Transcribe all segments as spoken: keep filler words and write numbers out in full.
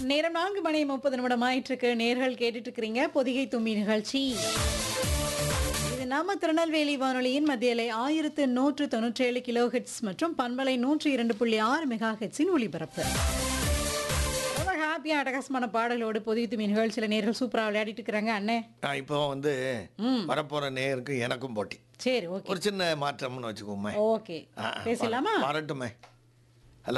நேரம் நான்கு மணி முப்பது நிமிடம் ஆயிட்டிருக்கு. நேர்கள் கேட்டுட்டு இருக்கிறீங்க பொதிகை தும்பி நிகழ்ச்சி. இது நம்ம திருநெல்வேலி வானொலியின் மத்தியலை ஆயிரத்து நூற்று தொண்ணூற்றி ஏழு கிலோ ஹெட்ஸ் மற்றும் பண்பலை நூற்றி இரண்டு புள்ளி ஆறு மெகா ஹெட்ஸின் ஒளிபரப்பு. ரொம்ப ஹாப்பியா அட்டகாசமான பாடலோடு பொதிகை தும்பி நிகழ்ச்சியில் நேர்கள் சூப்பரா விளையாடிட்டு இருக்கிறாங்க. அண்ணே நான் இப்போ வந்து வரப்போற நேருக்கு எனக்கும் போட்டி. சரி, ஓகே. ஒரு சின்ன மாற்றம்னு வச்சுக்கோமே. ஓகே, பேசலாமா? வரட்டுமே. ஹலோ,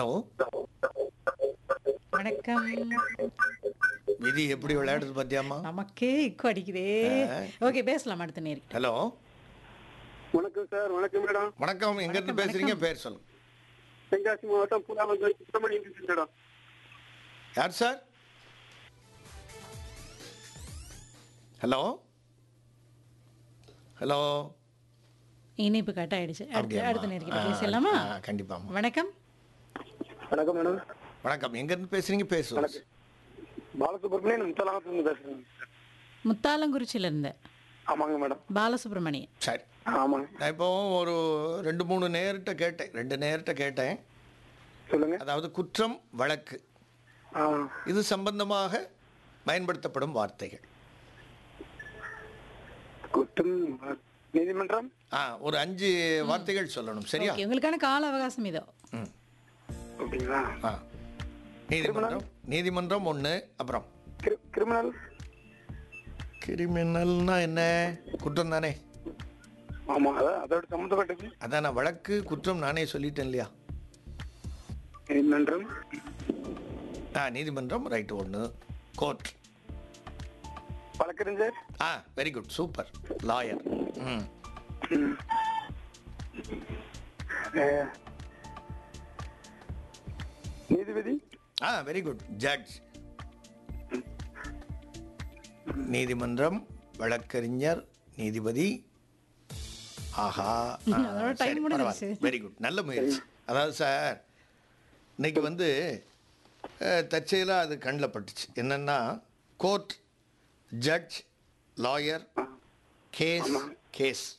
வணக்கம். விதி எப்படி விளையாடுறது பத்தியாமா? நமக்கே இக்கு அடிக்குதே. ஓகே, பேசலாம் அடுத்த நேருக்கு. ஹலோ, வணக்கம் சார். வணக்கம் மேடம். வணக்கம். எங்க இருந்து பேசுறீங்க? பேர் சொல்லுங்க. தென்காசி மாவட்டம் பூலாவந்தூர் சுப்பிரமணியம் மேடம். யார் சார்? ஹலோ ஹலோ இனிப்பு கட் ஆயிடுச்சு. அடுத்த அடுத்த நேருக்கு பேசலாமா? கண்டிப்பா. வணக்கம். வணக்கம் மேடம். வணக்கம். எங்க இருந்து பேசுறீங்க? பேசுவோம். பாலசுப்ரமணியன் முத்தலாமத்துல பேசுறேன். முத்தாலங்குறிச்சியில இருந்து. ஆமாங்க மேடம். பாலசுப்ரமணியன். சரி, ஆமாங்க. நான் இப்போ ஒரு ரெண்டு மூணு நேர்கிட்ட கேட்டேன் ரெண்டு நேர்கிட்ட கேட்டேன். சொல்லுங்க. அதாவது குற்றம், வழக்கு, ஆ, இது சம்பந்தமாக பயன்படுத்தப்படும் வார்த்தைகள். குற்றம் நீதிமன்றம். ஆ, ஒரு அஞ்சு வார்த்தைகள் சொல்லணும். சரியா? ஓகே, உங்களுக்கான கால அவகாசம் இதோ. ம். அப்படிங்களா? ஆ, நீதிமன்றம். நீதிமன்றம் ஒன்று. அப்புறம் கிரி- கிரிமினல். கிரிமினல்னா என்ன? குற்றம் தானே. ஆமா, அதான் அதோட சம்மந்தப்பட்டது. அதான் நான் வழக்கு, குற்றம் நானே சொல்லிட்டேன் இல்லையா? நீதிமன்றம். ஆ, நீதிமன்றம் ரைட்டு ஒன்று. கோர்ட். வழக்கறிஞர். ஆ, வெரி குட், சூப்பர். லாயர். ம். ம். ஆ, நீதிபதி. ஆ, வெரி குட், ஜட்ஜ். நீதிமன்றம், வழக்கறிஞர், நீதிபதி. ஆஹா, அதோட time முடிஞ்சிருச்சு. வெரி குட், நல்ல முயற்சி. அதாவது சார், இன்னைக்கு வந்து அஹ், தற்செயலாக அது கண்ணில் பட்டுச்சு. என்னென்னா, court, judge, lawyer, case, case